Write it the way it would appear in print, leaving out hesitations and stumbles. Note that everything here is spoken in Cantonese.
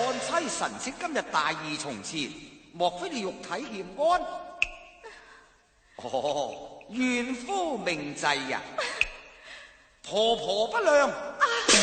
看妻神色今日大義從前，莫非你肉體欠安？哦，怨夫命制呀，婆婆不良。